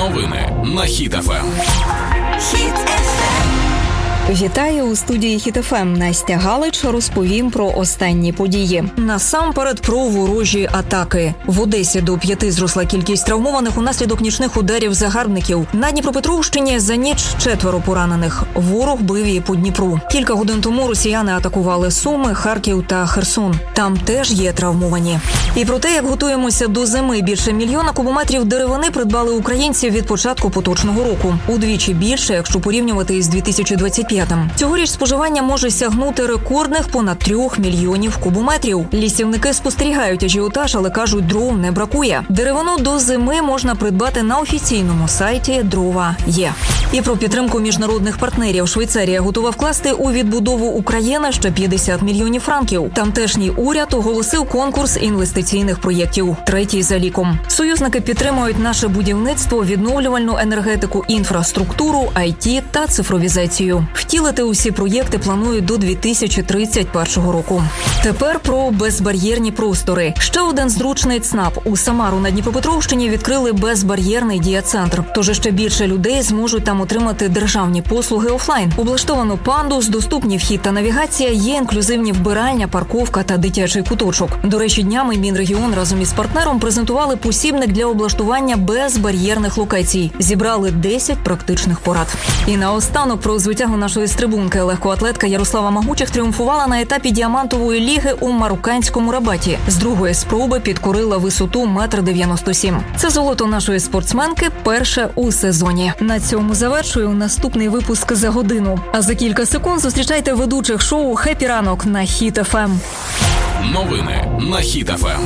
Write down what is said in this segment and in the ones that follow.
Новини на Хіт ФМ. Вітаю у студії Хіт ФМ. Настя Галич розповім про останні події. Насамперед про ворожі атаки. В Одесі до 5 зросла кількість травмованих унаслідок нічних ударів загарбників. На Дніпропетровщині за ніч 4 поранених. Ворог бив і по Дніпру. Кілька годин тому росіяни атакували Суми, Харків та Херсон. Там теж є травмовані. І про те, як готуємося до зими, більше 1 мільйона кубометрів деревини придбали українці від початку поточного року. Удвічі більше, якщо порівнювати із 2025. Цьогоріч споживання може сягнути рекордних понад 3 мільйонів кубометрів. Лісівники спостерігають ажіотаж, але кажуть, дров не бракує. Деревину до зими можна придбати на офіційному сайті «Дрова є». І про підтримку міжнародних партнерів. Швейцарія готова вкласти у відбудову України ще 50 мільйонів франків. Тамтешній уряд оголосив конкурс інвестиційних проєктів. 3-й за ліком. Союзники підтримують наше будівництво, відновлювальну енергетику, інфраструктуру, IT та цифровізацію. Втілити усі проєкти планують до 2031 року. Тепер про безбар'єрні простори. Ще один зручний ЦНАП. У Самару на Дніпропетровщині відкрили безбар'єрний дієцентр. Тож ще більше людей зможуть там отримати державні послуги офлайн. Облаштовано пандус, доступні вхід та навігація, є інклюзивні вбиральня, парковка та дитячий куточок. До речі, днями Мінрегіон разом із партнером презентували посібник для облаштування безбар'єрних локацій. Зібрали 10 практичних порад. І наостанок про звитягу нашої стрибунки. Легкоатлетка Ярослава Магучих тріумфувала на етапі діамантової ліги у марокканському Рабаті. З другої спроби підкорила висоту 1,97 м. Це золото нашої спортсменки перше у сезоні. На цьому завершую наступний випуск за годину. А за кілька секунд зустрічайте ведучих шоу «Хеппі ранок» на Хіт ФМ. Новини на Хіт ФМ.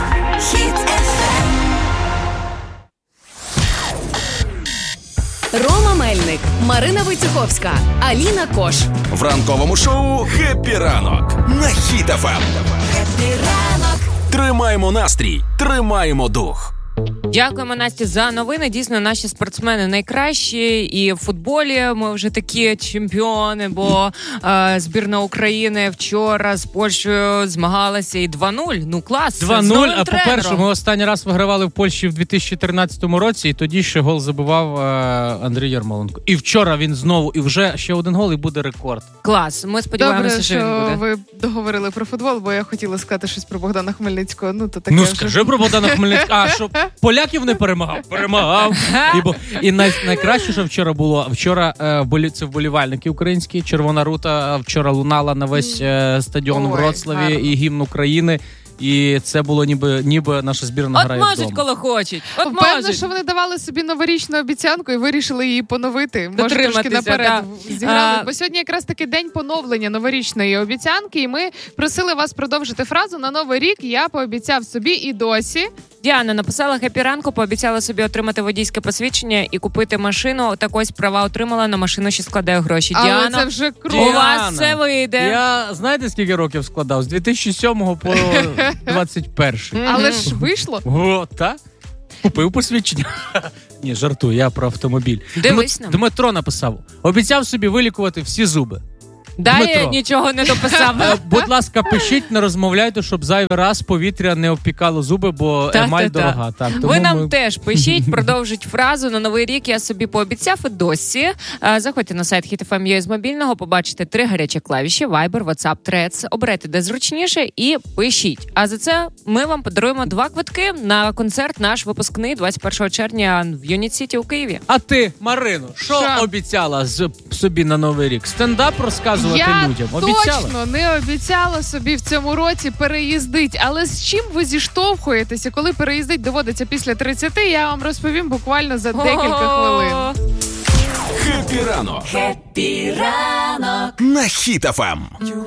Рома Мельник, Марина Войцеховська, Аліна Кош. В ранковому шоу «Хеппі ранок» на Хіт ФМ. Хеппі ранок. Тримаємо настрій, тримаємо дух. Дякуємо, Насті, за новини. Дійсно, наші спортсмени найкращі. І в футболі ми вже такі чемпіони, бо збірна України вчора з Польщею змагалася і 2-0. Ну, клас. 2-0, а по-перше, ми останній раз вигравали в Польщі в 2013 році, і тоді ще гол забивав Андрій Ярмоленко. І вчора він знову, і вже ще один гол, і буде рекорд. Клас. Ми сподіваємося, що він буде. Добре, що ви договорили про футбол, бо я хотіла сказати щось про Богдана Хмельницького. Ну, то таке Ну, вже... скажи про Богдана Хмельницького. А, що поляків не перемагав? Перемагав. І найкраще, що вчора було, це вболівальники українські, Червона рута вчора лунала на весь стадіон у Вроцлаві і гімн України. І це було ніби наша збірна грає вдома. От можуть, коли хочуть. Впевнено, що вони давали собі новорічну обіцянку і вирішили її поновити. Може, трошки наперед зіграли. Бо сьогодні якраз таки день поновлення новорічної обіцянки, і ми просили вас продовжити фразу «На Новий рік я пообіцяв собі і досі». Діана написала «Хеппі ранку», пообіцяла собі отримати водійське посвідчення і купити машину. Так ось права отримала, на машину ще складає гроші. Але Діана, це вже круто. У вас все вийде. Я, знаєте, скільки років складав? З 2007 по 21. Але ж вийшло. О, так? Купив посвідчення. Ні, жартую, я про автомобіль. Дивись нам. Дмитро написав. Обіцяв собі вилікувати всі зуби. Далі Дмитро, нічого не дописав. Будь ласка, пишіть, не розмовляйте, щоб зайвий раз повітря не обпікало зуби, бо емаль дорога. Так, тому ви нам теж пишіть, продовжіть фразу «На Новий рік я собі пообіцяв і досі». Заходьте на сайт HitFM.ua з мобільного, побачите 3 гарячі клавіші, Viber, WhatsApp, Threads. Оберете, де зручніше, і пишіть. А за це ми вам подаруємо 2 квитки на концерт наш випускний 21 червня в Юніт-Сіті у Києві. А ти, Марино, що обіцяла собі на Новий рік? Стендап розказувати людям? Обіцяла? Точно не обіцяла собі в цьому році переїздить. Але з чим ви зіштовхуєтеся, коли переїздить доводиться після 30, я вам розповім буквально за декілька хвилин. «Хеппі ранок» Хеппі ранок. на Хіт ФМ.